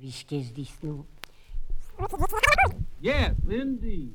töviskés disznó. Yes, indeed.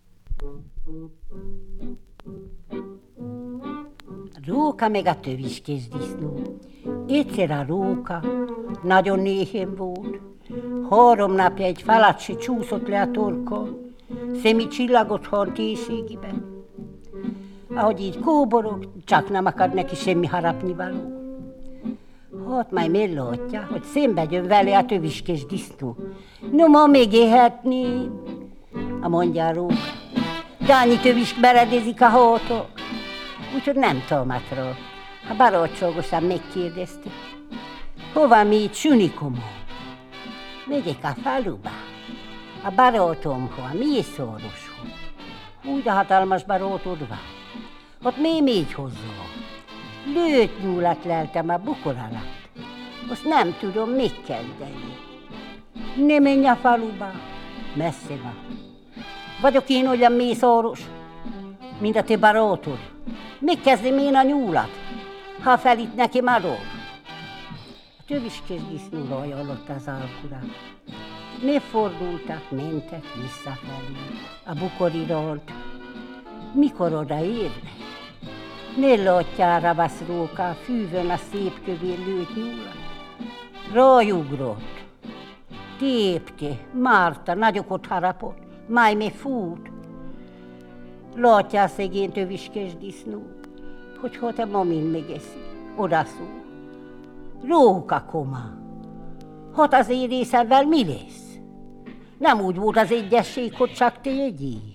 Róka meg a töviskés disznó. Egyszer a róka nagyon néhén volt. 3 napja egy falat csúszott le a torkon, szemi csillagot hant éjségiben. Ahogy így kóborog, csak nem akad neki semmi harapnivaló. Hát majd mellátja, hogy szembe jön vele a töviskés disznó. No, ma még éhetni, mondja a róka. De annyi tövisk beredezik a hótok, úgyhogy nem tomatról. A barátságosan megkérdezték. Hova mégy, Sunikomó? Megyek a faluba. A barátomhoz, a mészároshoz. Úgy a hatalmas barátod van. Ott mi megy hozzá? Lőtt nyúlat leltem a bukor alatt. Azt nem tudom megkezdeni. Ne menj a faluba. Messze van. Vagyok én olyan mészáros, mint a te barátod. Megkezdem én a nyúlat, ha felít neki marad. A töviskés disznó ajánlott az alkurát. Ne fordultak, mentek visszafelé a bukor iránt. Mikor odaérnek, ne látja a ravasz róka a fűvön a szép kövér lőtt nyúlat. Rájugrott, tépte, Márta nagyokot harapott, majd még fut. Látja a szegény töviskés disznó, hogy ha te mamin megeszi, odaszól. Róka koma, hát az én részemvel mi lesz? Nem úgy volt az egyesség, hogy csak te egyél.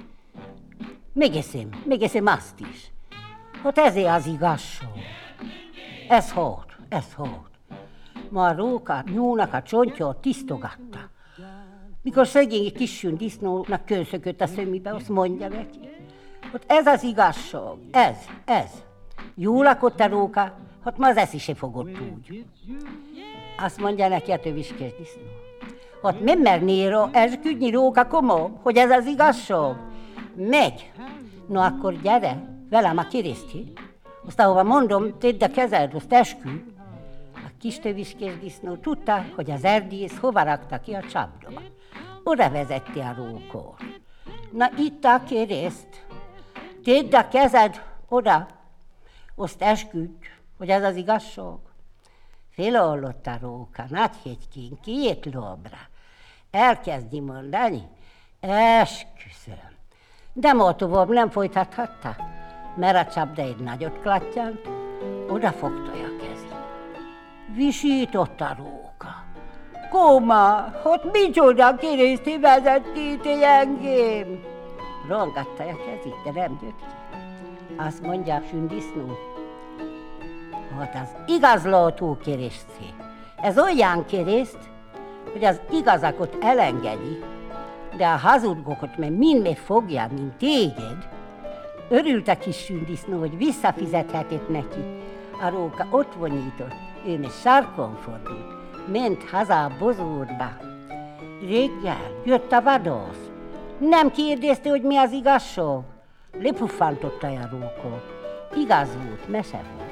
Megeszem azt is. Hát ezért az igazság. Ez hát. Ma a róka nyúlnak a csontját tisztogatta. Mikor szegény kisün disznónak könszökött a szemébe, azt mondja neki, hogy ez az igazság, ez. Jól lakott a róka, hát ma az eszi se fogott úgy. Azt mondja neki a töviskés disznó, hát nem mernél esküdni róka komó, hogy ez az igazság. Megy. No akkor gyere, velem a keresztjé. Azt ahova mondom, tedd a kezed, azt esküdj. A kis töviskés disznó tudta, hogy az erdész hova rakta ki a csapdba. Oda vezette a rókot. Na itt a kereszt. Tedd a kezed oda. Azt esküdj, hogy ez az igazság. Felállott a róka nagy hegykén 2 lábra. Elkezdi mondani, esküszöm. De ma tovább nem folytathatta, mert a csapda egy nagyot klattyant, odafogta a kezét. Visított a róka. Koma, hogy micsoda kereszté vezettél engem? Rongatta a kezét, de nem jött ki. Azt mondja a sündisznó, hát az igazlátó kereszté. Ez olyan kereszt, hogy az igazakat elengedi, de a hazudgokat meg mind megfogja, mint téged. Örült a kis sündisznó, hogy visszafizethetett neki. A róka ott vonyított, ő meg sarkon fordult, ment haza a bozótba. Reggel jött a vadász. Nem kérdezte, hogy mi az igazság. Lepuffantotta a róka. Igaz volt, mese volt.